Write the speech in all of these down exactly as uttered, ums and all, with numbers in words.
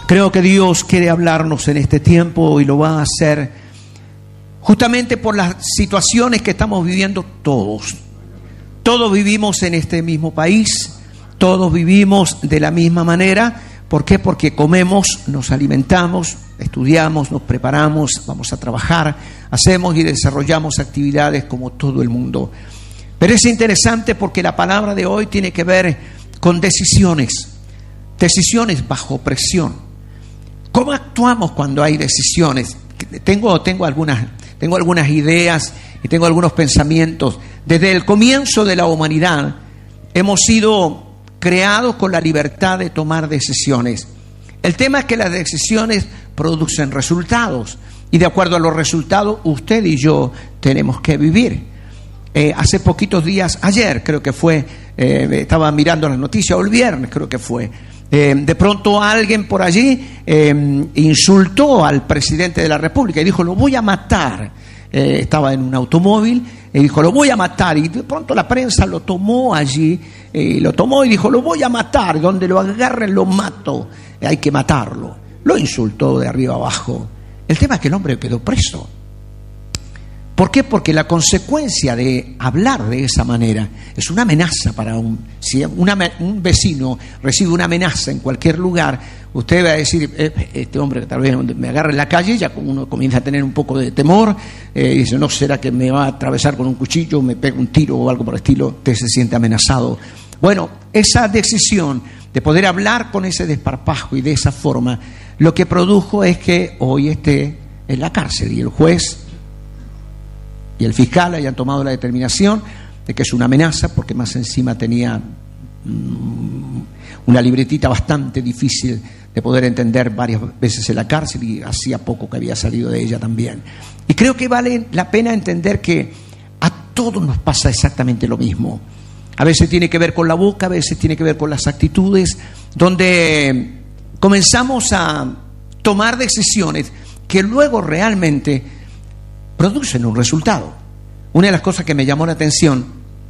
Creo que Dios quiere hablarnos en este tiempo y lo va a hacer justamente por las situaciones que estamos viviendo todos. Todos vivimos en este mismo país, todos vivimos de la misma manera. ¿Por qué? Porque comemos, nos alimentamos, estudiamos, nos preparamos, vamos a trabajar, hacemos y desarrollamos actividades como todo el mundo. Pero es interesante porque la palabra de hoy tiene que ver con decisiones, decisiones bajo presión. ¿Cómo actuamos cuando hay decisiones? Tengo, tengo, algunas, tengo algunas ideas y tengo algunos pensamientos. Desde el comienzo de la humanidad hemos sido creados con la libertad de tomar decisiones. El tema es que las decisiones producen resultados y de acuerdo a los resultados usted y yo tenemos que vivir. Eh, hace poquitos días, ayer creo que fue, eh, estaba mirando las noticias, o el viernes creo que fue, eh, de pronto alguien por allí eh, insultó al presidente de la República y dijo, lo voy a matar. Eh, estaba en un automóvil y dijo, lo voy a matar. Y de pronto la prensa lo tomó allí, eh, lo tomó y dijo, lo voy a matar. Donde lo agarren lo mato. Eh, hay que matarlo. Lo insultó de arriba abajo. El tema es que el hombre quedó preso. ¿Por qué? Porque la consecuencia de hablar de esa manera es una amenaza para un... Si una, un vecino recibe una amenaza en cualquier lugar, usted va a decir, eh, este hombre que tal vez me agarre en la calle, ya uno comienza a tener un poco de temor, eh, y dice, no, ¿será que me va a atravesar con un cuchillo, me pega un tiro o algo por el estilo? Usted se siente amenazado. Bueno, esa decisión de poder hablar con ese desparpajo y de esa forma, lo que produjo es que hoy esté en la cárcel y el juez y el fiscal hayan tomado la determinación de que es una amenaza, porque más encima tenía mmm, una libretita bastante difícil de poder entender varias veces en la cárcel y hacía poco que había salido de ella también. Y creo que vale la pena entender que a todos nos pasa exactamente lo mismo. A veces tiene que ver con la boca, a veces tiene que ver con las actitudes, donde comenzamos a tomar decisiones que luego realmente producen un resultado. Una de las cosas que me llamó la atención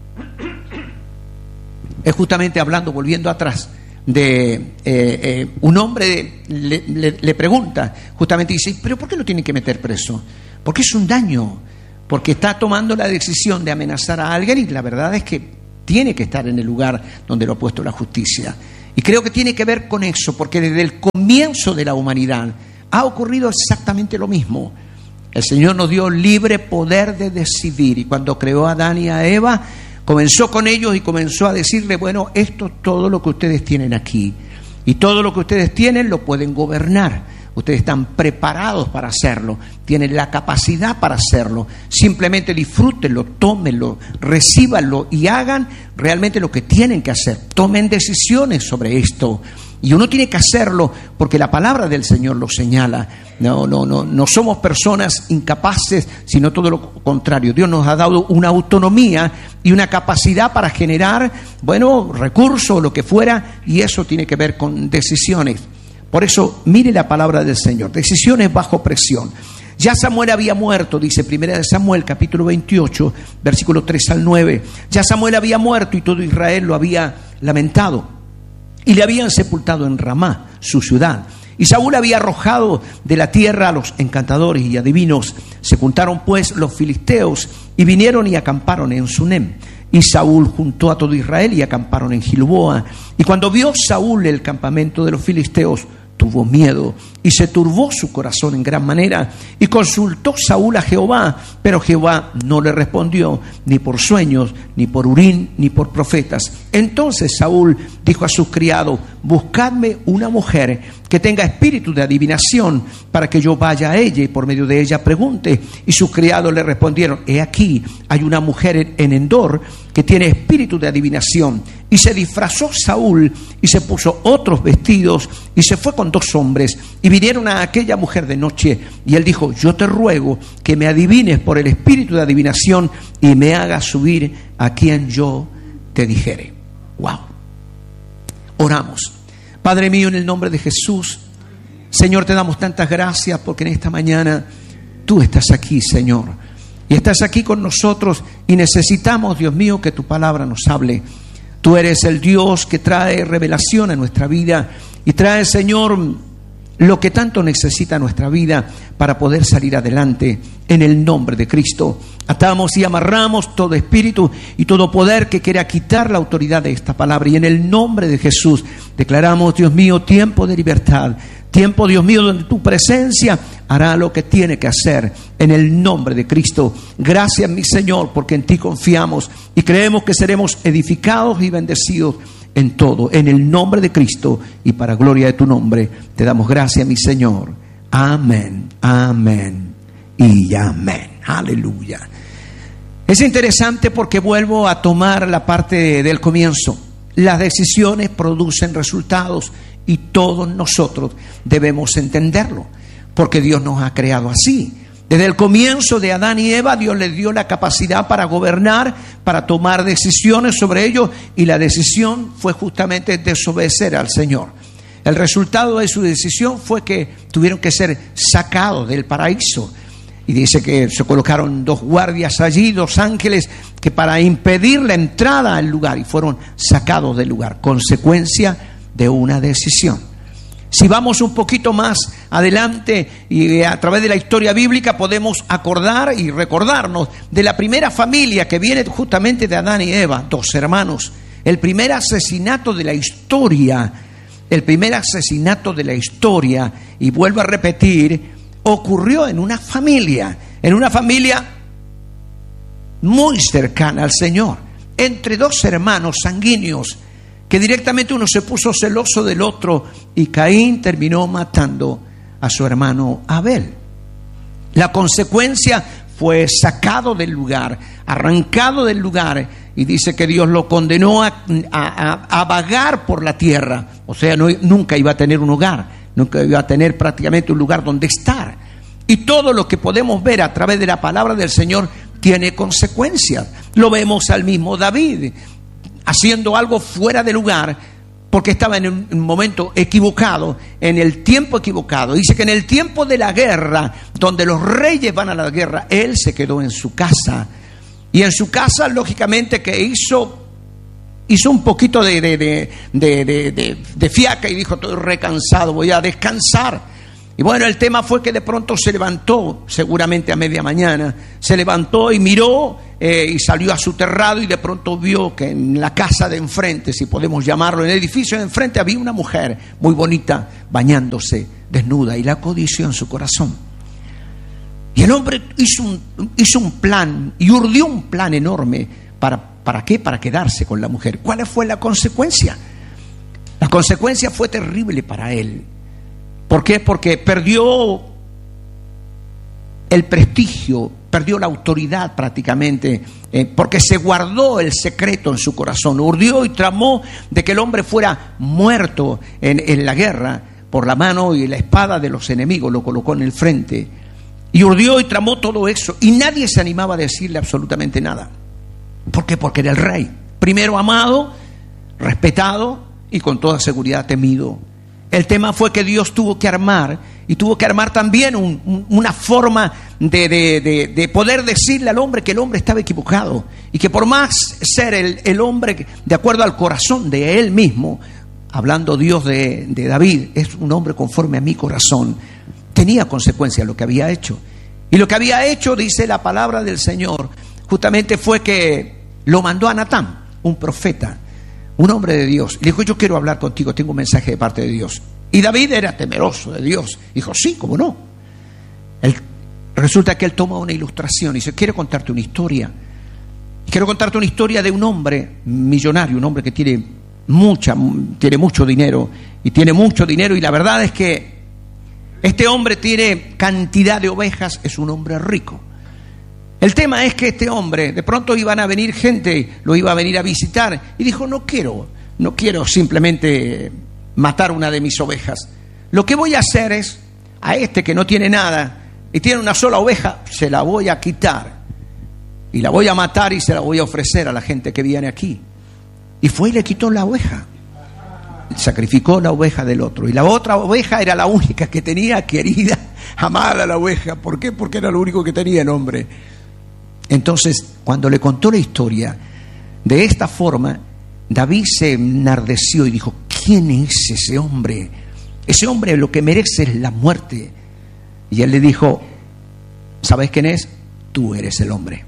es justamente hablando, volviendo atrás, de eh, eh, un hombre le, le, le pregunta, justamente dice, ¿pero por qué lo tienen que meter preso? Porque es un daño, porque está tomando la decisión de amenazar a alguien y la verdad es que tiene que estar en el lugar donde lo ha puesto la justicia. Y creo que tiene que ver con eso, porque desde el comienzo de la humanidad ha ocurrido exactamente lo mismo. El Señor nos dio libre poder de decidir y cuando creó a Adán y a Eva, comenzó con ellos y comenzó a decirle, bueno, esto es todo lo que ustedes tienen aquí y todo lo que ustedes tienen lo pueden gobernar. Ustedes están preparados para hacerlo, tienen la capacidad para hacerlo. Simplemente disfrútenlo, tómenlo, recíbanlo y hagan realmente lo que tienen que hacer. Tomen decisiones sobre esto. Y uno tiene que hacerlo porque la palabra del Señor lo señala. No, no, no, no somos personas incapaces, sino todo lo contrario. Dios nos ha dado una autonomía y una capacidad para generar, bueno, recursos o lo que fuera, y eso tiene que ver con decisiones. Por eso, mire la palabra del Señor, decisiones bajo presión. Ya Samuel había muerto, dice Primera de Samuel, capítulo veintiocho, versículos tres al nueve. Ya Samuel había muerto y todo Israel lo había lamentado. Y le habían sepultado en Ramá, su ciudad. Y Saúl había arrojado de la tierra a los encantadores y adivinos. Se juntaron pues los filisteos y vinieron y acamparon en Sunem. Y Saúl juntó a todo Israel y acamparon en Gilboa. Y cuando vio Saúl el campamento de los filisteos, tuvo miedo y se turbó su corazón en gran manera. Y consultó Saúl a Jehová, pero Jehová no le respondió, ni por sueños, ni por Urim, ni por profetas. Entonces Saúl dijo a sus criados, buscadme una mujer que tenga espíritu de adivinación, para que yo vaya a ella y por medio de ella pregunte. Y sus criados le respondieron, he aquí, hay una mujer en Endor que tiene espíritu de adivinación. Y se disfrazó Saúl y se puso otros vestidos y se fue con dos hombres y vinieron a aquella mujer de noche y él dijo, yo te ruego que me adivines por el espíritu de adivinación y me hagas subir a quien yo te dijere. Wow. Oramos. Padre mío, en el nombre de Jesús, Señor, te damos tantas gracias porque en esta mañana tú estás aquí, Señor, y estás aquí con nosotros y necesitamos, Dios mío, que tu palabra nos hable. Tú eres el Dios que trae revelación a nuestra vida y trae, Señor, lo que tanto necesita nuestra vida para poder salir adelante en el nombre de Cristo. Atamos y amarramos todo espíritu y todo poder que quiera quitar la autoridad de esta palabra, y en el nombre de Jesús declaramos, Dios mío, tiempo de libertad, tiempo, Dios mío, donde tu presencia hará lo que tiene que hacer en el nombre de Cristo. Gracias, mi Señor, porque en ti confiamos y creemos que seremos edificados y bendecidos en todo, en el nombre de Cristo y para gloria de tu nombre. Te damos gracias, mi Señor. Amén, amén y amén. Aleluya. Es interesante porque vuelvo a tomar la parte del comienzo. Las decisiones producen resultados y todos nosotros debemos entenderlo, porque Dios nos ha creado así. Desde el comienzo de Adán y Eva, Dios les dio la capacidad para gobernar, para tomar decisiones sobre ellos, y la decisión fue justamente desobedecer al Señor. El resultado de su decisión fue que tuvieron que ser sacados del paraíso. Y dice que se colocaron dos guardias allí, dos ángeles, que para impedir la entrada al lugar, y fueron sacados del lugar, consecuencia de una decisión. Si vamos un poquito más adelante y a través de la historia bíblica podemos acordar y recordarnos de la primera familia que viene justamente de Adán y Eva, dos hermanos. El primer asesinato de la historia, el primer asesinato de la historia, y vuelvo a repetir, ocurrió en una familia, en una familia muy cercana al Señor, entre dos hermanos sanguíneos, que directamente uno se puso celoso del otro, y Caín terminó matando a su hermano Abel. La consecuencia fue sacado del lugar, arrancado del lugar, y dice que Dios lo condenó a, a, a vagar por la tierra. O sea, no, nunca iba a tener un hogar, nunca iba a tener prácticamente un lugar donde estar. Y todo lo que podemos ver a través de la palabra del Señor tiene consecuencias. Lo vemos al mismo David haciendo algo fuera de lugar, porque estaba en un momento equivocado, en el tiempo equivocado. Dice que en el tiempo de la guerra, donde los reyes van a la guerra, él se quedó en su casa. Y en su casa, lógicamente, que hizo, hizo un poquito de, de, de, de, de, de, de fiaca, y dijo: estoy recansado, voy a descansar. Y bueno, el tema fue que de pronto se levantó, seguramente a media mañana, se levantó y miró eh, y salió a su terrado, y de pronto vio que en la casa de enfrente, si podemos llamarlo, en el edificio de enfrente, había una mujer muy bonita bañándose desnuda, y la codició en su corazón. Y el hombre hizo un, hizo un plan, y urdió un plan enorme. ¿Para, ¿Para qué? Para quedarse con la mujer. ¿Cuál fue la consecuencia? La consecuencia fue terrible para él. ¿Por qué? Porque perdió el prestigio, perdió la autoridad prácticamente, eh, porque se guardó el secreto en su corazón. Urdió y tramó de que el hombre fuera muerto en, en la guerra por la mano y la espada de los enemigos, lo colocó en el frente. Y urdió y tramó todo eso, y nadie se animaba a decirle absolutamente nada. ¿Por qué? Porque era el rey, primero amado, respetado y con toda seguridad temido. El tema fue que Dios tuvo que armar, y tuvo que armar también un, un, una forma de, de, de, de poder decirle al hombre que el hombre estaba equivocado, y que por más ser el, el hombre de acuerdo al corazón de él mismo, hablando Dios de, de David, es un hombre conforme a mi corazón, tenía consecuencias lo que había hecho. Y lo que había hecho, dice la palabra del Señor, justamente fue que lo mandó a Natán, un profeta, un hombre de Dios. Le dijo: yo quiero hablar contigo, tengo un mensaje de parte de Dios. Y David era temeroso de Dios. Dijo: sí, cómo no. Él, resulta que él toma una ilustración y dice: quiero contarte una historia. Quiero contarte una historia de un hombre millonario, un hombre que tiene mucha, tiene mucho dinero, y tiene mucho dinero, y la verdad es que este hombre tiene cantidad de ovejas, es un hombre rico. El tema es que este hombre, de pronto iban a venir gente, lo iba a venir a visitar, y dijo: no quiero, no quiero simplemente matar una de mis ovejas. Lo que voy a hacer es, a este que no tiene nada y tiene una sola oveja, se la voy a quitar, y la voy a matar, y se la voy a ofrecer a la gente que viene aquí. Y fue y le quitó la oveja, sacrificó la oveja del otro, y la otra oveja era la única que tenía, querida, amada la oveja. ¿Por qué? Porque era lo único que tenía el hombre. Entonces, cuando le contó la historia de esta forma, David se enardeció y dijo: ¿quién es ese hombre ese hombre lo que merece es la muerte. Y él le dijo, ¿sabes quién es? Tú eres el hombre.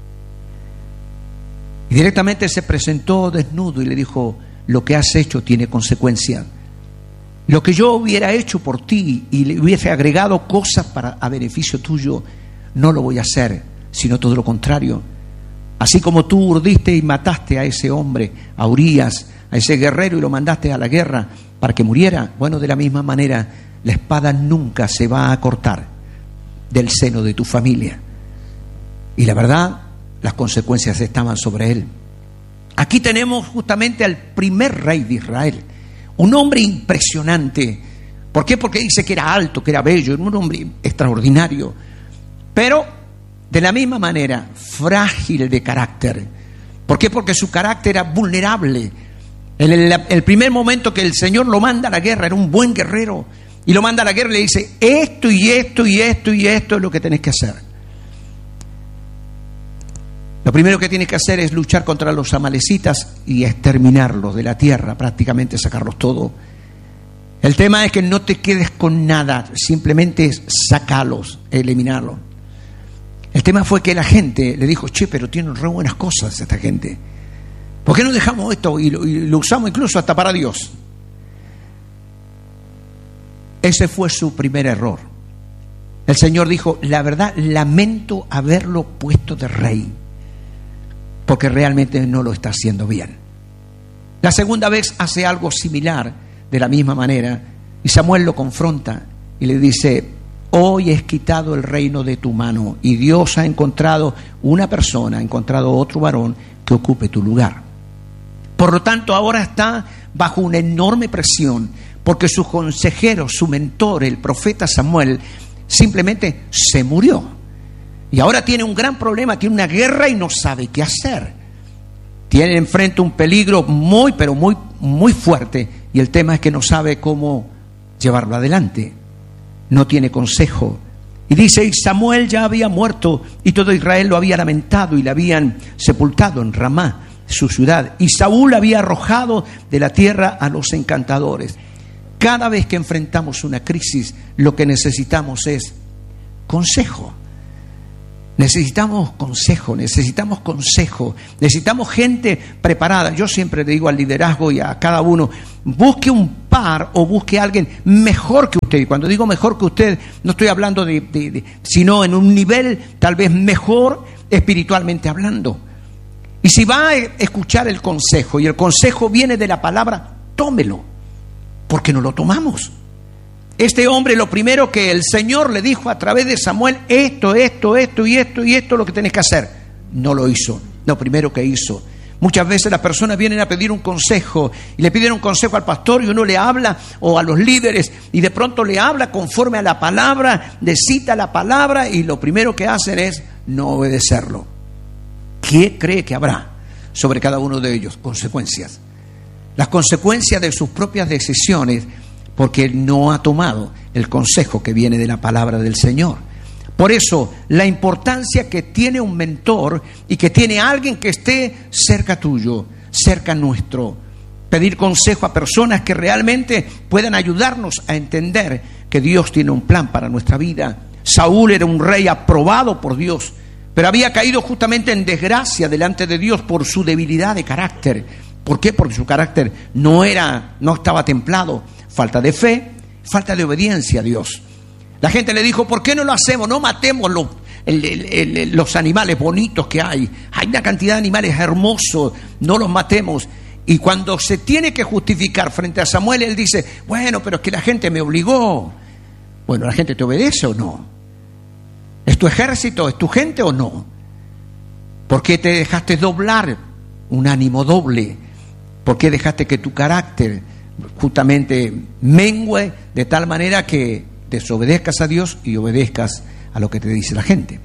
Y directamente se presentó desnudo y le dijo, lo que has hecho tiene consecuencias. Lo que yo hubiera hecho por ti y le hubiese agregado cosas para a beneficio tuyo, no lo voy a hacer, sino todo lo contrario. Así como tú urdiste y mataste a ese hombre, a Urías, a ese guerrero, y lo mandaste a la guerra para que muriera, bueno, de la misma manera, la espada nunca se va a cortar del seno de tu familia. Y la verdad, las consecuencias estaban sobre él. Aquí tenemos justamente al primer rey de Israel, un hombre impresionante. ¿Por qué? Porque dice que era alto, que era bello, era un hombre extraordinario, pero de la misma manera frágil de carácter. ¿Por qué? Porque su carácter era vulnerable. En el, el primer momento que el Señor lo manda a la guerra, era un buen guerrero, y lo manda a la guerra y le dice, esto y esto y esto y esto es lo que tenés que hacer. Lo primero que tienes que hacer es luchar contra los amalecitas y exterminarlos de la tierra, prácticamente sacarlos todos. El tema es que no te quedes con nada, simplemente sacalos, eliminarlos. El tema fue que la gente le dijo, che, pero tienen re buenas cosas esta gente. ¿Por qué no dejamos esto y lo, y lo usamos incluso hasta para Dios? Ese fue su primer error. El Señor dijo, la verdad, lamento haberlo puesto de rey, porque realmente no lo está haciendo bien. La segunda vez hace algo similar, de la misma manera, y Samuel lo confronta y le dice, hoy es quitado el reino de tu mano, y Dios ha encontrado una persona, ha encontrado otro varón que ocupe tu lugar. Por lo tanto, ahora está bajo una enorme presión, porque su consejero, su mentor, el profeta Samuel, simplemente se murió. Y ahora tiene un gran problema, tiene una guerra y no sabe qué hacer. Tiene enfrente un peligro muy, pero muy, muy fuerte. Y el tema es que no sabe cómo llevarlo adelante. No tiene consejo. Y dice, y Samuel ya había muerto, y todo Israel lo había lamentado, y le habían sepultado en Ramá, su ciudad. Y Saúl había arrojado de la tierra a los encantadores. Cada vez que enfrentamos una crisis, lo que necesitamos es consejo. Necesitamos consejo, necesitamos consejo, necesitamos gente preparada. Yo siempre le digo al liderazgo y a cada uno, busque un par o busque a alguien mejor que usted. Y cuando digo mejor que usted, no estoy hablando de, de, de, sino en un nivel tal vez mejor espiritualmente hablando. Y si va a escuchar el consejo y el consejo viene de la palabra, tómelo, porque no lo tomamos. Este hombre, lo primero que el Señor le dijo a través de Samuel, esto, esto, esto y esto y esto es lo que tenés que hacer. No lo hizo. Lo primero que hizo. Muchas veces las personas vienen a pedir un consejo y le piden un consejo al pastor y uno le habla, o a los líderes, y de pronto le habla conforme a la palabra, le cita la palabra y lo primero que hacen es no obedecerlo. ¿Qué cree que habrá sobre cada uno de ellos? Consecuencias. Las consecuencias de sus propias decisiones, porque no ha tomado el consejo que viene de la palabra del Señor. Por eso, la importancia que tiene un mentor y que tiene alguien que esté cerca tuyo, cerca nuestro. Pedir consejo a personas que realmente puedan ayudarnos a entender que Dios tiene un plan para nuestra vida. Saúl era un rey aprobado por Dios, pero había caído justamente en desgracia delante de Dios por su debilidad de carácter. ¿Por qué? Porque su carácter no era, no estaba templado. Falta de fe, falta de obediencia a Dios. La gente le dijo, ¿por qué no lo hacemos? No matemos los, el, el, el, los animales bonitos que hay. Hay una cantidad de animales hermosos, no los matemos. Y cuando se tiene que justificar frente a Samuel, él dice, bueno, pero es que la gente me obligó. Bueno, ¿la gente te obedece o no? ¿Es tu ejército? ¿Es tu gente o no? ¿Por qué te dejaste doblar? Un ánimo doble. ¿Por qué dejaste que tu carácter justamente mengue de tal manera que desobedezcas a Dios y obedezcas a lo que te dice la gente?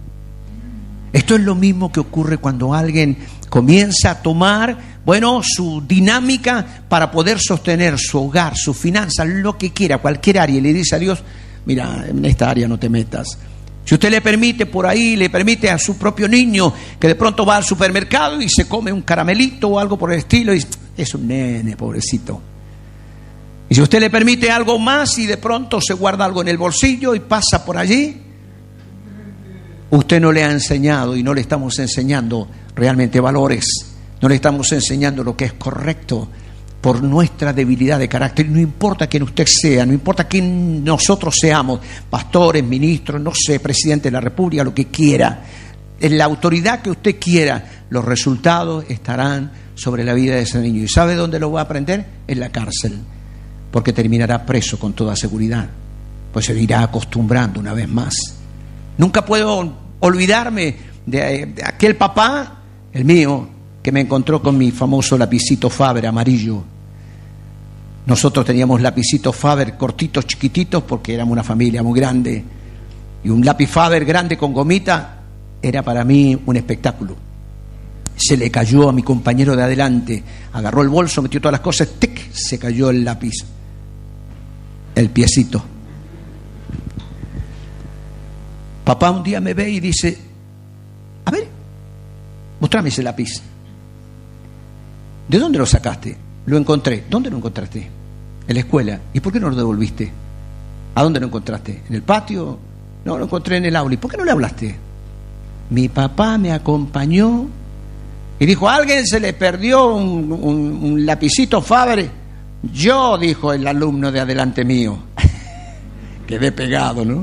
Esto es lo mismo que ocurre cuando alguien comienza a tomar, bueno, su dinámica para poder sostener su hogar, su finanzas, lo que quiera, cualquier área, y le dice a Dios, mira, en esta área no te metas. Si usted le permite por ahí, le permite a su propio niño que de pronto va al supermercado y se come un caramelito o algo por el estilo, y es un nene, pobrecito. Y si usted le permite algo más y de pronto se guarda algo en el bolsillo y pasa por allí, usted no le ha enseñado y no le estamos enseñando realmente valores. No le estamos enseñando lo que es correcto por nuestra debilidad de carácter. No importa quién usted sea, no importa quién nosotros seamos, pastores, ministros, no sé, presidente de la República, lo que quiera, en la autoridad que usted quiera, los resultados estarán sobre la vida de ese niño. ¿Y sabe dónde lo va a aprender? En la cárcel, porque terminará preso con toda seguridad, pues se irá acostumbrando una vez más. Nunca puedo olvidarme de, de aquel papá, el mío, que me encontró con mi famoso lapicito Faber amarillo. Nosotros teníamos lapicitos Faber cortitos, chiquititos, porque éramos una familia muy grande. Y un lápiz Faber grande con gomita era para mí un espectáculo. Se le cayó a mi compañero de adelante, agarró el bolso, metió todas las cosas, ¡tic!, se cayó el lápiz, el piecito. Papá un día me ve y dice: a ver, mostrame ese lápiz. ¿De dónde lo sacaste? Lo encontré. ¿Dónde lo encontraste? En la escuela. ¿Y por qué no lo devolviste? ¿A dónde lo encontraste? ¿En el patio? No, lo encontré en el aula. ¿Y por qué no le hablaste? Mi papá me acompañó y dijo: ¿a alguien se le perdió un, un, un lapicito Faber? Yo, dijo el alumno de adelante mío. Quedé pegado, ¿no?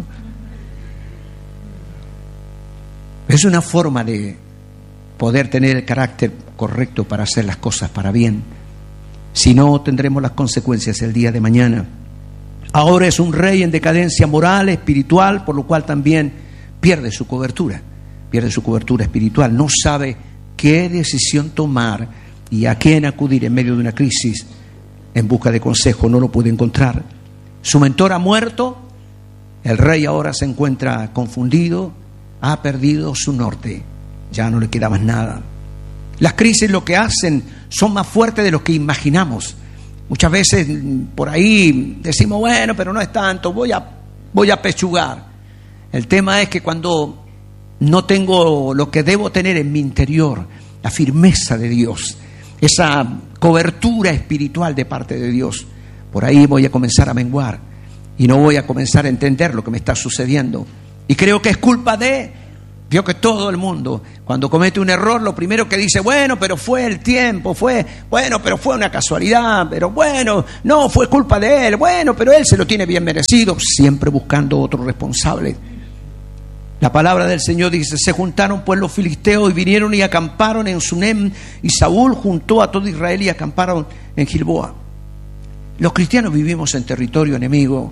Es una forma de poder tener el carácter correcto para hacer las cosas para bien. Si no, tendremos las consecuencias el día de mañana. Ahora es un rey en decadencia moral, espiritual, por lo cual también pierde su cobertura, pierde su cobertura espiritual. No sabe qué decisión tomar y a quién acudir en medio de una crisis. En busca de consejo no lo puede encontrar. Su mentor ha muerto, el rey ahora se encuentra confundido, ha perdido su norte, ya no le queda más nada. Las crisis lo que hacen son más fuertes de lo que imaginamos. Muchas veces por ahí decimos: bueno, pero no es tanto, voy a, voy a pechugar. El tema es que cuando no tengo lo que debo tener en mi interior, la firmeza de Dios, esa cobertura espiritual de parte de Dios, por ahí voy a comenzar a menguar y no voy a comenzar a entender lo que me está sucediendo. Y creo que es culpa de... Vio que todo el mundo, cuando comete un error, lo primero que dice: bueno, pero fue el tiempo, fue, bueno, pero fue una casualidad, pero bueno, no, fue culpa de él, bueno, pero él se lo tiene bien merecido, siempre buscando otro responsable. La palabra del Señor dice: se juntaron pues los filisteos y vinieron y acamparon en Sunem, y Saúl juntó a todo Israel y acamparon en Gilboa. Los cristianos vivimos en territorio enemigo.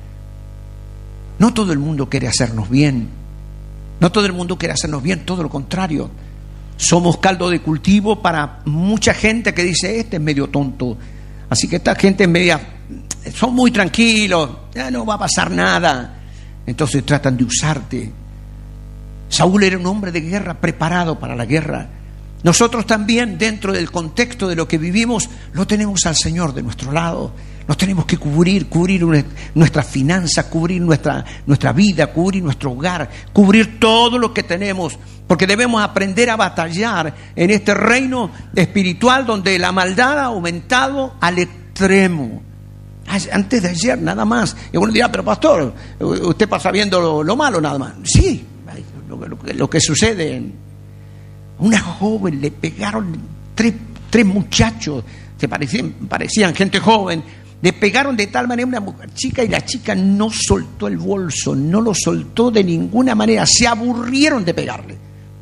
No todo el mundo quiere hacernos bien. No todo el mundo quiere hacernos bien, todo lo contrario. Somos caldo de cultivo para mucha gente que dice: este es medio tonto, así que esta gente es media, son muy tranquilos, ya no va a pasar nada. Entonces tratan de usarte. Saúl era un hombre de guerra, preparado para la guerra. Nosotros también, dentro del contexto de lo que vivimos, lo tenemos al Señor de nuestro lado. Nos tenemos que cubrir, cubrir nuestras finanzas, cubrir nuestra, nuestra vida, cubrir nuestro hogar, cubrir todo lo que tenemos, porque debemos aprender a batallar en este reino espiritual donde la maldad ha aumentado al extremo. Antes de ayer nada más, y uno dirá: pero pastor, usted pasa viendo lo, lo malo nada más. Sí, lo, lo, lo que sucede. Una joven le pegaron tres, tres muchachos que parecían, parecían gente joven. Le pegaron de tal manera a una mujer chica y la chica no soltó el bolso, no lo soltó de ninguna manera, se aburrieron de pegarle.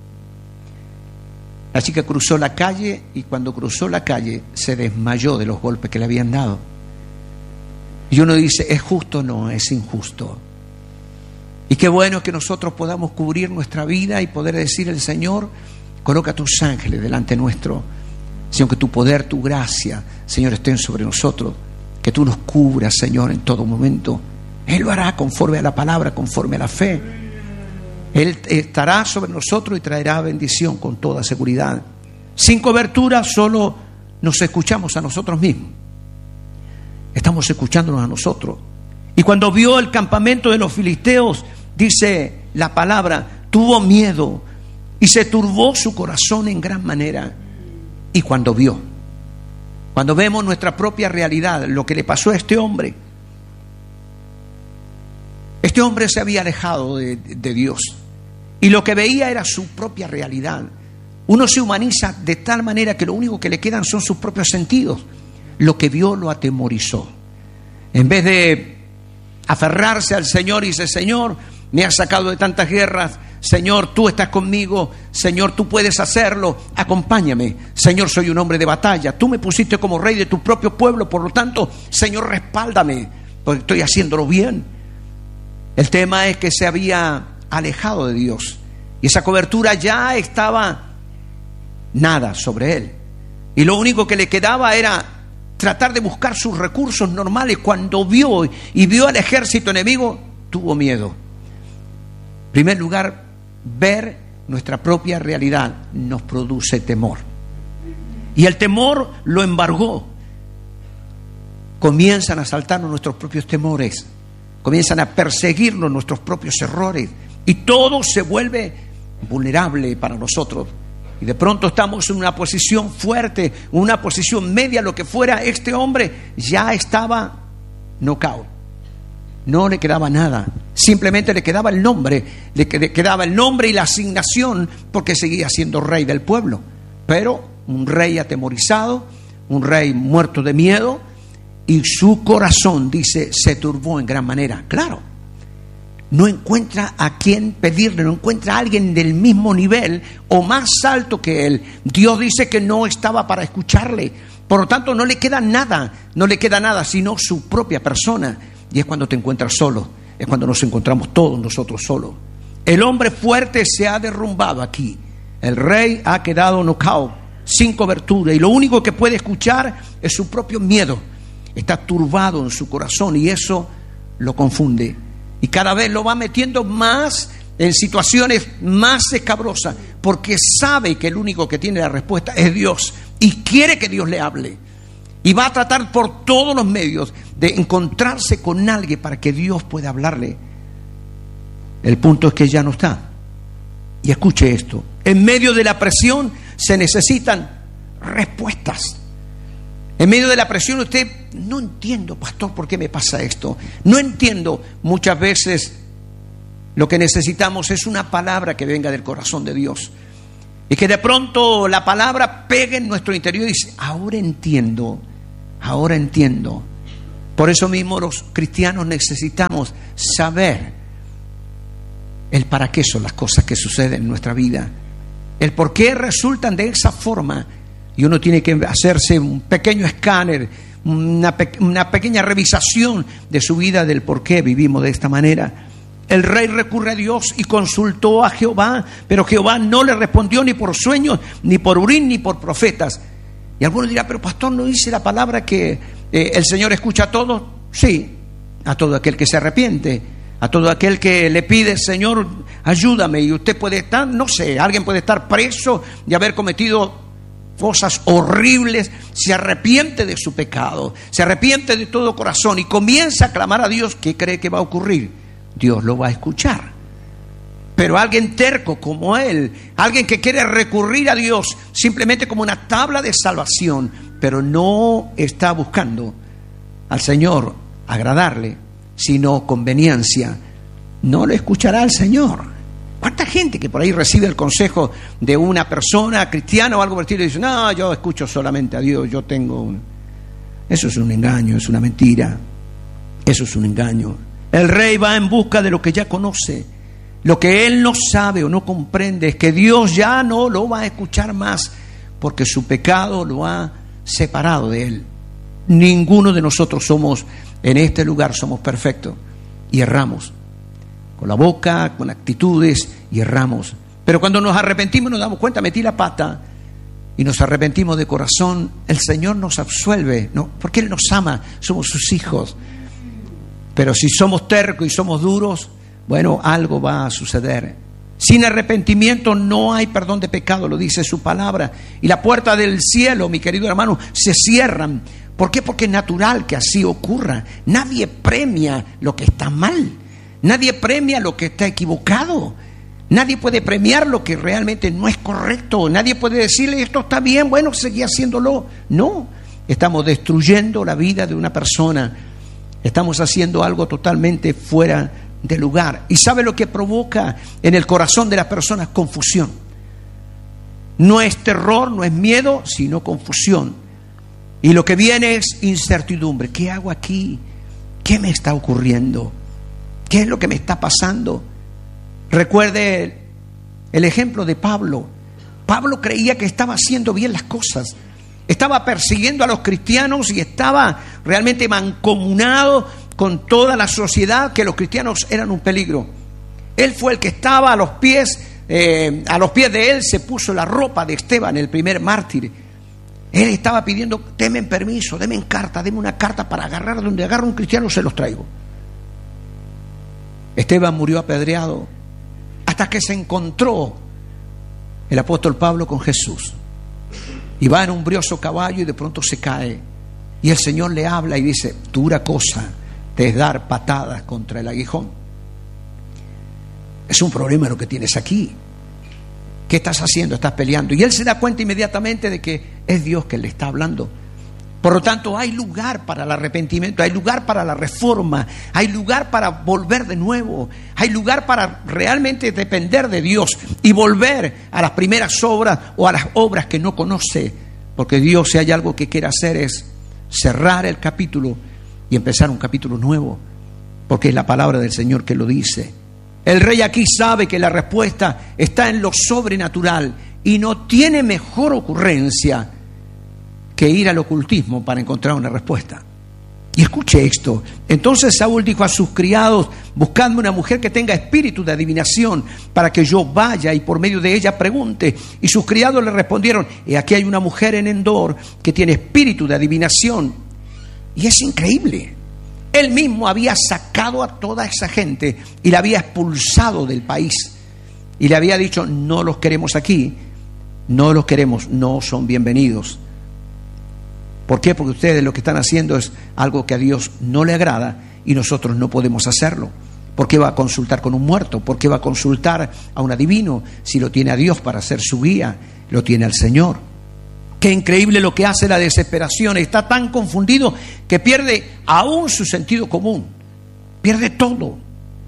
La chica cruzó la calle y cuando cruzó la calle se desmayó de los golpes que le habían dado. Y uno dice: ¿es justo? No, es injusto. Y qué bueno que nosotros podamos cubrir nuestra vida y poder decir al Señor: coloca tus ángeles delante nuestro, Señor, que tu poder, tu gracia, Señor, estén sobre nosotros. Que tú nos cubras, Señor, en todo momento. Él lo hará conforme a la palabra, conforme a la fe. Él estará sobre nosotros y traerá bendición con toda seguridad. Sin cobertura solo nos escuchamos a nosotros mismos. Estamos escuchándonos a nosotros. Y cuando vio el campamento de los filisteos, dice la palabra, tuvo miedo y se turbó su corazón en gran manera. Y cuando vio, Cuando vemos nuestra propia realidad, lo que le pasó a este hombre. Este hombre se había alejado de, de Dios y lo que veía era su propia realidad. Uno se humaniza de tal manera que lo único que le quedan son sus propios sentidos. Lo que vio lo atemorizó. En vez de aferrarse al Señor y dice: Señor, me has sacado de tantas guerras, Señor, tú estás conmigo, Señor, tú puedes hacerlo, acompáñame, Señor, soy un hombre de batalla, tú me pusiste como rey de tu propio pueblo, por lo tanto, Señor, respáldame, porque estoy haciéndolo bien. El tema es que se había alejado de Dios y esa cobertura ya estaba nada sobre él, y lo único que le quedaba era tratar de buscar sus recursos normales. Cuando vio y vio al ejército enemigo, tuvo miedo. En primer lugar, ver nuestra propia realidad nos produce temor. Y el temor lo embargó. Comienzan a asaltarnos nuestros propios temores. Comienzan a perseguirnos nuestros propios errores. Y todo se vuelve vulnerable para nosotros. Y de pronto estamos en una posición fuerte, una posición media, lo que fuera. Este hombre ya estaba knockout. No le quedaba nada. Simplemente le quedaba el nombre. Le quedaba el nombre y la asignación, porque seguía siendo rey del pueblo. Pero un rey atemorizado, un rey muerto de miedo, y su corazón, dice, se turbó en gran manera. Claro, no encuentra a quién pedirle, no encuentra a alguien del mismo nivel o más alto que él. Dios dice que no estaba para escucharle. Por lo tanto, no le queda nada, no le queda nada, sino su propia persona. Y es cuando te encuentras solo, es cuando nos encontramos todos nosotros solos. El hombre fuerte se ha derrumbado aquí. El rey ha quedado knockout, sin cobertura, y lo único que puede escuchar es su propio miedo. Está turbado en su corazón y eso lo confunde. Y cada vez lo va metiendo más en situaciones más escabrosas, porque sabe que el único que tiene la respuesta es Dios y quiere que Dios le hable. Y va a tratar por todos los medios de encontrarse con alguien para que Dios pueda hablarle. El punto es que ya no está. Y escuche esto: en medio de la presión se necesitan respuestas. En medio de la presión usted: no entiendo, pastor, ¿por qué me pasa esto? No entiendo. Muchas veces lo que necesitamos es una palabra que venga del corazón de Dios. Y que de pronto la palabra pegue en nuestro interior y dice: ahora entiendo, ahora entiendo. Por eso mismo los cristianos necesitamos saber el para qué son las cosas que suceden en nuestra vida, el por qué resultan de esa forma. Y uno tiene que hacerse un pequeño escáner, una, pe- una pequeña revisación de su vida, del por qué vivimos de esta manera. El rey recurre a Dios y consultó a Jehová, pero Jehová no le respondió ni por sueños, ni por Urim, ni por profetas. Y algunos dirán: pero pastor, ¿no dice la palabra que eh, el Señor escucha a todos? Sí, a todo aquel que se arrepiente, a todo aquel que le pide: Señor, ayúdame. Y usted puede estar, no sé, alguien puede estar preso de haber cometido cosas horribles, se arrepiente de su pecado, se arrepiente de todo corazón y comienza a clamar a Dios. ¿Qué cree que va a ocurrir? Dios lo va a escuchar. Pero alguien terco como él, alguien que quiere recurrir a Dios simplemente como una tabla de salvación, pero no está buscando al Señor agradarle, sino conveniencia, no le escuchará al Señor. ¿Cuánta gente que por ahí recibe el consejo de una persona cristiana o algo por el estilo y dice: no, yo escucho solamente a Dios, yo tengo un... Eso es un engaño, es una mentira. Eso es un engaño. El rey va en busca de lo que ya conoce. Lo que él no sabe o no comprende es que Dios ya no lo va a escuchar más, porque su pecado lo ha separado de él. Ninguno de nosotros somos, en este lugar, somos perfectos y erramos. Con la boca, con actitudes, y erramos. Pero cuando nos arrepentimos nos damos cuenta: metí la pata, y nos arrepentimos de corazón, el Señor nos absuelve, ¿no? Porque Él nos ama, somos sus hijos. Pero si somos tercos y somos duros, bueno, algo va a suceder. Sin arrepentimiento no hay perdón de pecado, lo dice su palabra. Y la puerta del cielo, mi querido hermano, se cierran. ¿Por qué? Porque es natural que así ocurra. Nadie premia lo que está mal. Nadie premia lo que está equivocado. Nadie puede premiar lo que realmente no es correcto. Nadie puede decirle: esto está bien, bueno, seguí haciéndolo. No, estamos destruyendo la vida de una persona, estamos haciendo algo totalmente fuera de lugar. ¿Y sabe lo que provoca en el corazón de las personas? Confusión. No es terror, no es miedo, sino confusión. Y lo que viene es incertidumbre. ¿Qué hago aquí? ¿Qué me está ocurriendo? ¿Qué es lo que me está pasando? Recuerde el ejemplo de Pablo. Pablo creía que estaba haciendo bien las cosas. Estaba persiguiendo a los cristianos y estaba realmente mancomunado con toda la sociedad, que los cristianos eran un peligro. Él fue el que estaba a los pies, eh, a los pies de él se puso la ropa de Esteban, el primer mártir. Él estaba pidiendo, denme permiso, denme carta, denme una carta para agarrar, donde agarra un cristiano se los traigo. Esteban murió apedreado hasta que se encontró el apóstol Pablo con Jesús. Y va en un brioso caballo y de pronto se cae. Y el Señor le habla y dice, dura cosa te es dar patadas contra el aguijón. Es un problema lo que tienes aquí. ¿Qué estás haciendo? Estás peleando. Y él se da cuenta inmediatamente de que es Dios que le está hablando. Por lo tanto, hay lugar para el arrepentimiento, hay lugar para la reforma, hay lugar para volver de nuevo, hay lugar para realmente depender de Dios y volver a las primeras obras o a las obras que no conoce. Porque Dios, si hay algo que quiere hacer, es cerrar el capítulo y empezar un capítulo nuevo, porque es la palabra del Señor que lo dice. El rey aquí sabe que la respuesta está en lo sobrenatural y no tiene mejor ocurrencia que ir al ocultismo para encontrar una respuesta. Y escuche esto. Entonces Saúl dijo a sus criados, buscadme una mujer que tenga espíritu de adivinación, para que yo vaya y por medio de ella pregunte. Y sus criados le respondieron, he aquí hay una mujer en Endor que tiene espíritu de adivinación. Y es increíble. Él mismo había sacado a toda esa gente y la había expulsado del país. Y le había dicho, no los queremos aquí, no los queremos, no son bienvenidos. ¿Por qué? Porque ustedes lo que están haciendo es algo que a Dios no le agrada y nosotros no podemos hacerlo. ¿Por qué va a consultar con un muerto? ¿Por qué va a consultar a un adivino si lo tiene a Dios para ser su guía? Lo tiene al Señor. Qué increíble lo que hace la desesperación. Está tan confundido que pierde aún su sentido común. Pierde todo.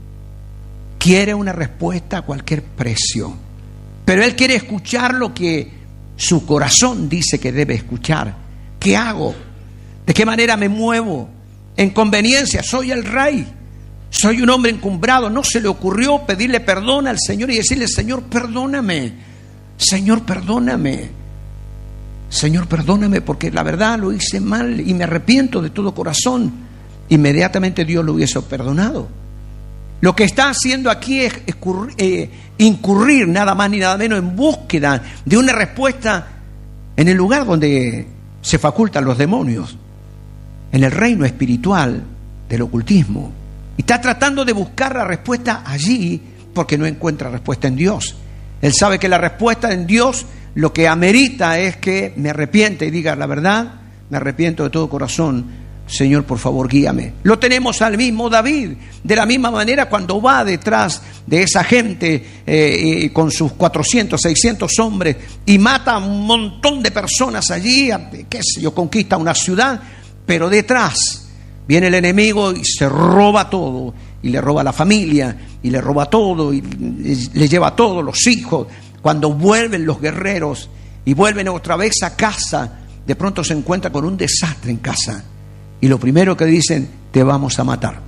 Quiere una respuesta a cualquier precio. Pero él quiere escuchar lo que su corazón dice que debe escuchar. ¿Qué hago? ¿De qué manera me muevo? En conveniencia, soy el rey. Soy un hombre encumbrado. ¿No se le ocurrió pedirle perdón al Señor y decirle, Señor, perdóname? Señor, perdóname. Señor, perdóname porque la verdad lo hice mal y me arrepiento de todo corazón. Inmediatamente Dios lo hubiese perdonado. Lo que está haciendo aquí es escurrir, eh, incurrir nada más ni nada menos en búsqueda de una respuesta en el lugar donde se facultan los demonios, en el reino espiritual del ocultismo. Y está tratando de buscar la respuesta allí porque no encuentra respuesta en Dios. Él sabe que la respuesta en Dios lo que amerita es que me arrepiente y diga la verdad, me arrepiento de todo corazón. Señor, por favor, guíame. Lo tenemos al mismo David, de la misma manera cuando va detrás de esa gente eh, eh, con sus cuatrocientos, seiscientos hombres y mata a un montón de personas allí, qué sé yo, conquista una ciudad, pero detrás viene el enemigo y se roba todo, y le roba la familia, y le roba todo, y le lleva todo, los hijos. Cuando vuelven los guerreros y vuelven otra vez a casa, de pronto se encuentra con un desastre en casa. Y lo primero que dicen, te vamos a matar.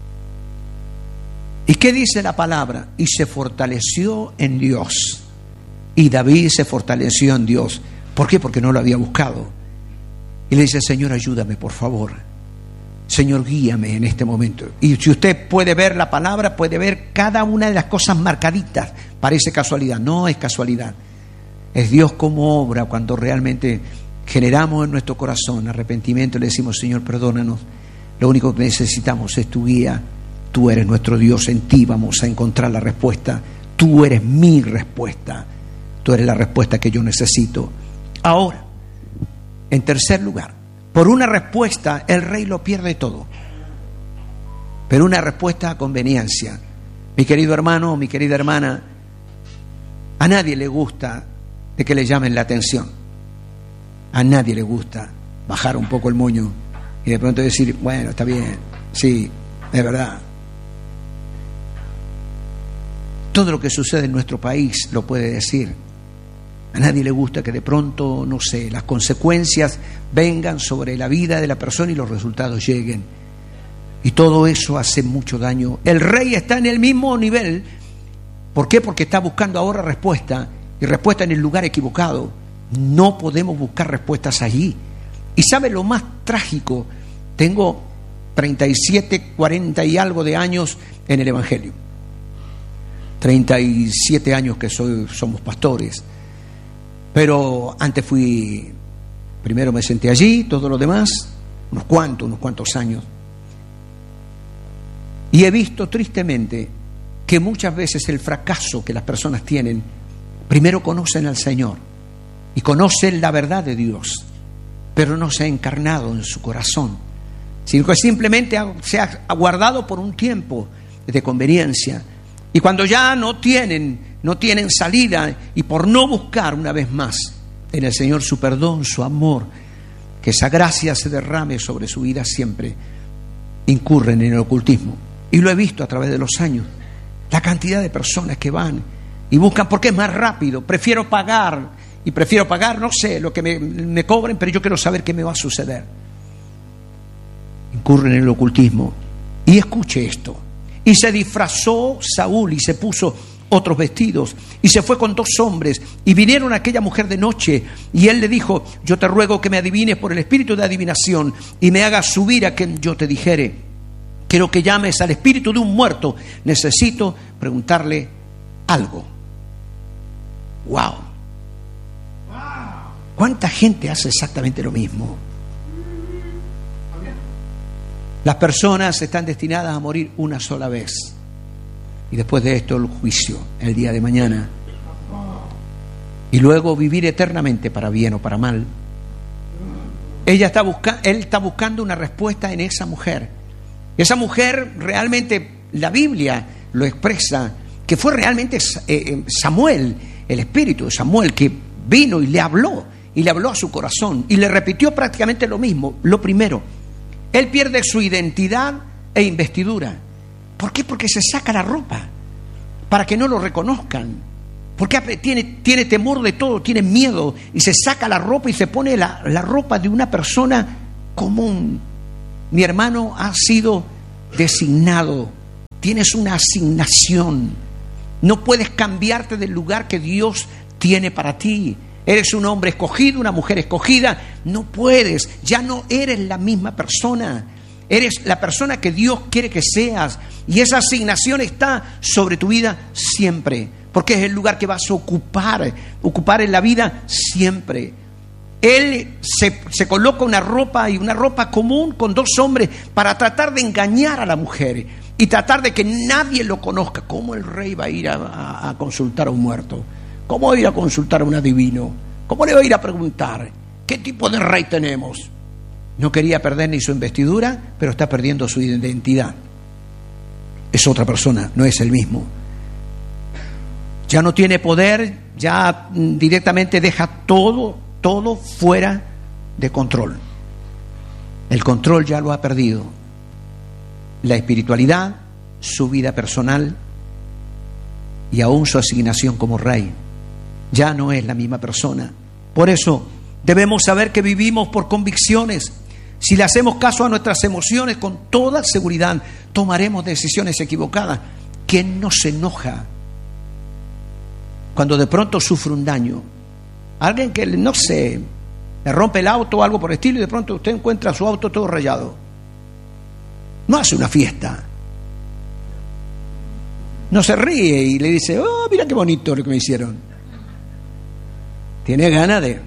¿Y qué dice la palabra? Y se fortaleció en Dios. Y David se fortaleció en Dios. ¿Por qué? Porque no lo había buscado. Y le dice, Señor, ayúdame, por favor. Señor, guíame en este momento. Y si usted puede ver la palabra, puede ver cada una de las cosas marcaditas. Parece casualidad. No es casualidad. Es Dios como obra cuando realmente generamos en nuestro corazón arrepentimiento y le decimos, Señor, perdónanos. Lo único que necesitamos es tu guía. Tú eres nuestro Dios, en ti vamos a encontrar la respuesta. Tú eres mi respuesta. Tú eres la respuesta que yo necesito. Ahora, en tercer lugar, por una respuesta el rey lo pierde todo. Pero una respuesta a conveniencia. Mi querido hermano, mi querida hermana, a nadie le gusta de que le llamen la atención. A nadie le gusta bajar un poco el moño y de pronto decir, bueno, está bien, sí, es verdad. Todo lo que sucede en nuestro país lo puede decir. A nadie le gusta que de pronto, no sé, las consecuencias vengan sobre la vida de la persona y los resultados lleguen. Y todo eso hace mucho daño. El rey está en el mismo nivel. ¿Por qué? Porque está buscando ahora respuesta, y respuesta en el lugar equivocado. No podemos buscar respuestas allí. ¿Y sabe lo más trágico? Tengo treinta y siete, cuarenta y algo de años en el Evangelio. treinta y siete años que soy, somos pastores. Pero antes fui, primero me senté allí, todo lo demás, unos cuantos, unos cuantos años. Y he visto tristemente que muchas veces el fracaso que las personas tienen, primero conocen al Señor y conocen la verdad de Dios, pero no se ha encarnado en su corazón, sino que simplemente se ha guardado por un tiempo de conveniencia. Y cuando ya no tienen, no tienen salida, y por no buscar una vez más en el Señor su perdón, su amor, que esa gracia se derrame sobre su vida siempre, incurren en el ocultismo. Y lo he visto a través de los años, la cantidad de personas que van y buscan porque es más rápido, prefiero pagar, y prefiero pagar, no sé, lo que me, me cobren, pero yo quiero saber qué me va a suceder. Incurren en el ocultismo. Y escuche esto. Y se disfrazó Saúl y se puso otros vestidos y se fue con dos hombres y vinieron a aquella mujer de noche y él le dijo, yo te ruego que me adivines por el espíritu de adivinación y me hagas subir a quien yo te dijere. Quiero que llames al espíritu de un muerto. Necesito preguntarle algo. Wow. ¿Cuánta gente hace exactamente lo mismo? Las personas están destinadas a morir una sola vez. Y después de esto el juicio, el día de mañana. Y luego vivir eternamente para bien o para mal. Ella está buscando, él está buscando una respuesta en esa mujer. Esa mujer realmente, la Biblia lo expresa, que fue realmente Samuel, el espíritu de Samuel, que vino y le habló, y le habló a su corazón, y le repitió prácticamente lo mismo. Lo primero, él pierde su identidad e investidura. ¿Por qué? Porque se saca la ropa, para que no lo reconozcan. Porque tiene, tiene temor de todo, tiene miedo, y se saca la ropa y se pone la, la ropa de una persona común. Mi hermano ha sido designado, tienes una asignación, no puedes cambiarte del lugar que Dios tiene para ti. Eres un hombre escogido, una mujer escogida, no puedes, ya no eres la misma persona, eres la persona que Dios quiere que seas, y esa asignación está sobre tu vida siempre, porque es el lugar que vas a ocupar, ocupar en la vida siempre. Él se, se coloca una ropa y una ropa común con dos hombres para tratar de engañar a la mujer y tratar de que nadie lo conozca. ¿Cómo el rey va a ir a, a, a consultar a un muerto? ¿Cómo va a ir a consultar a un adivino? ¿Cómo le va a ir a preguntar qué tipo de rey tenemos? No quería perder ni su investidura, pero está perdiendo su identidad. Es otra persona, no es el mismo. Ya no tiene poder, ya directamente deja todo Todo fuera de control. El control ya lo ha perdido. La espiritualidad, su vida personal y aún su asignación como rey. Ya no es la misma persona. Por eso debemos saber que vivimos por convicciones. Si le hacemos caso a nuestras emociones, con toda seguridad tomaremos decisiones equivocadas. ¿Quién no se enoja cuando de pronto sufre un daño? Alguien que, no sé, le rompe el auto o algo por el estilo y de pronto usted encuentra su auto todo rayado. No hace una fiesta. No se ríe y le dice, oh, mira qué bonito lo que me hicieron. Tiene ganas de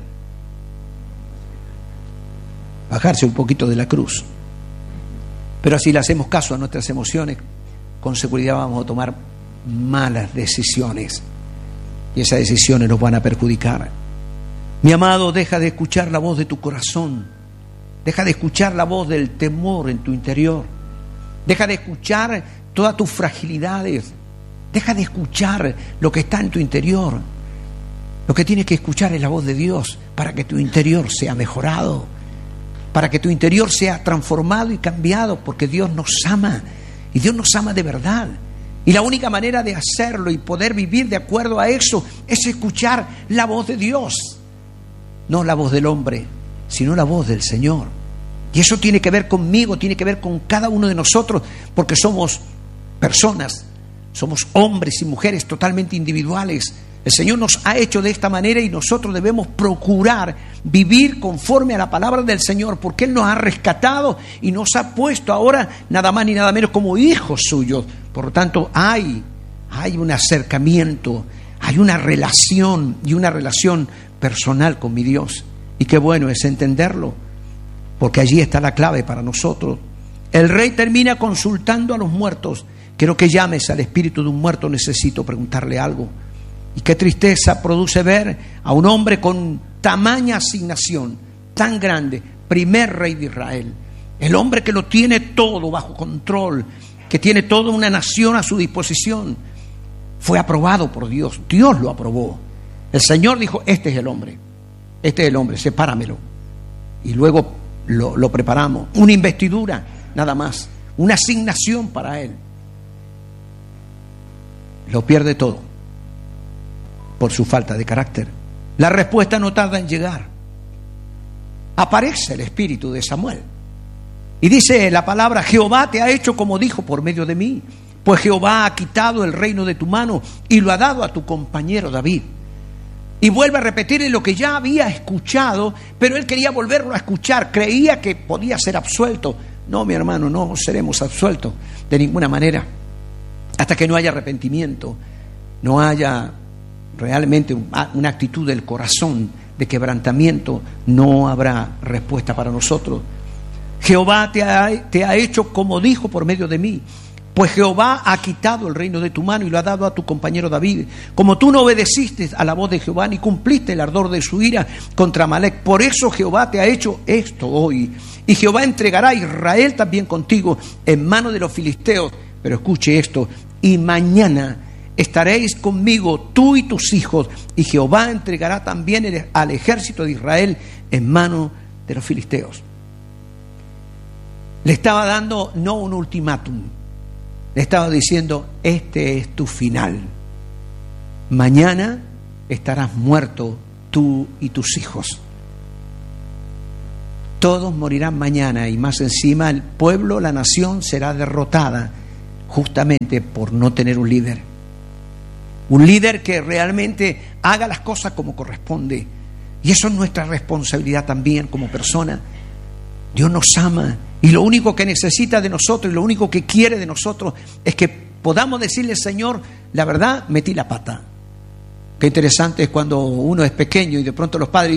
bajarse un poquito de la cruz. Pero si le hacemos caso a nuestras emociones, con seguridad vamos a tomar malas decisiones. Y esas decisiones nos van a perjudicar. Mi amado, deja de escuchar la voz de tu corazón. Deja de escuchar la voz del temor en tu interior. Deja de escuchar todas tus fragilidades. Deja de escuchar lo que está en tu interior. Lo que tienes que escuchar es la voz de Dios para que tu interior sea mejorado. para que tu interior sea transformado y cambiado, porque Dios nos ama, y Dios nos ama de verdad. Y la única manera de hacerlo y poder vivir de acuerdo a eso es escuchar la voz de Dios, no la voz del hombre, sino la voz del Señor. Y eso tiene que ver conmigo, tiene que ver con cada uno de nosotros, porque somos personas, somos hombres y mujeres totalmente individuales. El Señor nos ha hecho de esta manera y nosotros debemos procurar vivir conforme a la palabra del Señor, porque Él nos ha rescatado y nos ha puesto ahora nada más ni nada menos como hijos suyos. Por lo tanto, hay, hay un acercamiento, hay una relación y una relación personal con mi Dios. Y qué bueno es entenderlo, porque allí está la clave para nosotros. El rey termina consultando a los muertos. Quiero que llames al espíritu de un muerto, necesito preguntarle algo. Y qué tristeza produce ver a un hombre con tamaña asignación, tan grande, primer rey de Israel, el hombre que lo tiene todo bajo control, que tiene toda una nación a su disposición, fue aprobado por Dios. Dios lo aprobó. El Señor dijo: este es el hombre, este es el hombre, sepáramelo. Y luego lo, lo preparamos, una investidura, nada más, una asignación para él. Lo pierde todo por su falta de carácter. La respuesta no tarda en llegar. Aparece el espíritu de Samuel y dice la palabra: Jehová te ha hecho como dijo por medio de mí, pues Jehová ha quitado el reino de tu mano y lo ha dado a tu compañero David. Y vuelve a repetir lo que ya había escuchado, pero él quería volverlo a escuchar, creía que podía ser absuelto. No, mi hermano, no seremos absueltos de ninguna manera hasta que no haya arrepentimiento, no haya realmente una actitud del corazón de quebrantamiento, no habrá respuesta para nosotros. Jehová te ha, te ha hecho como dijo por medio de mí, pues Jehová ha quitado el reino de tu mano y lo ha dado a tu compañero David. Como tú no obedeciste a la voz de Jehová ni cumpliste el ardor de su ira contra Amalec, por eso Jehová te ha hecho esto hoy. Y Jehová entregará a Israel también contigo en mano de los filisteos. Pero escuche esto: y mañana estaréis conmigo tú y tus hijos, y Jehová entregará también al ejército de Israel en mano de los filisteos. Le estaba dando no un ultimátum, le estaba diciendo: este es tu final. Mañana estarás muerto tú y tus hijos. Todos morirán mañana, y más encima el pueblo, la nación será derrotada justamente por no tener un líder. Un líder que realmente haga las cosas como corresponde. Y eso es nuestra responsabilidad también como persona. Dios nos ama y lo único que necesita de nosotros y lo único que quiere de nosotros es que podamos decirle: Señor, la verdad, metí la pata. Qué interesante es cuando uno es pequeño y de pronto los padres